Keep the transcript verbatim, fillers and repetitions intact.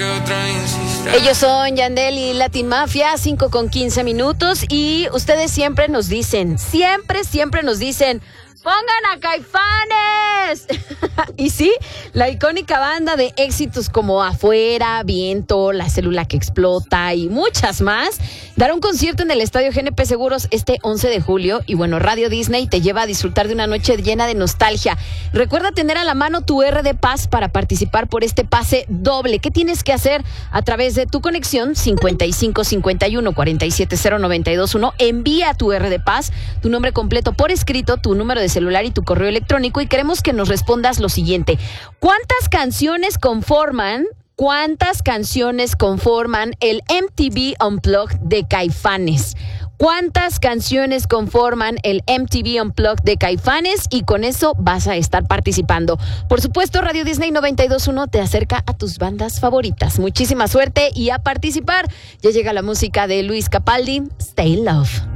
Ellos son Yandel y Latin Mafia, cinco con quince minutos, y ustedes siempre nos dicen, siempre, siempre nos dicen, ¡pongan a Caifanes! Y sí, la icónica banda de éxitos como Afuera, Viento, La Célula que Explota y muchas más, dará un concierto en el Estadio G N P Seguros este once de julio. Y bueno, Radio Disney te lleva a disfrutar de una noche llena de nostalgia. Recuerda tener a la mano tu R de Paz para participar por este pase doble. ¿Qué tienes que hacer? A través de tu conexión cincuenta y cinco cincuenta y uno cuarenta y siete cero noventa y dos uno, envía tu R de Paz, tu nombre completo por escrito, tu número de celular y tu correo electrónico, y queremos que nos respondas lo siguiente: ¿cuántas canciones conforman cuántas canciones conforman el M T V Unplugged de Caifanes? ¿Cuántas canciones conforman el M T V Unplugged de Caifanes? Y con eso vas a estar participando. Por supuesto, Radio Disney noventa y dos punto uno te acerca a tus bandas favoritas. Muchísima suerte y a participar. Ya llega la música de Luis Capaldi, Stay Love.